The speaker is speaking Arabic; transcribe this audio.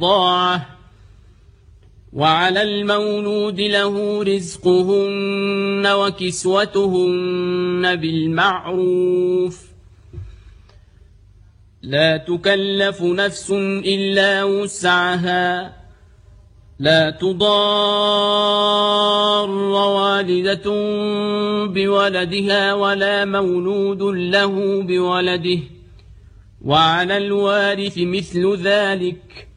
الطاعة وعلى المولود له رزقهن وكسوتهن بالمعروف لا تكلف نفس إلا وسعها لا تضار والدة بولدها ولا مولود له بولده وعلى الوارث مثل ذلك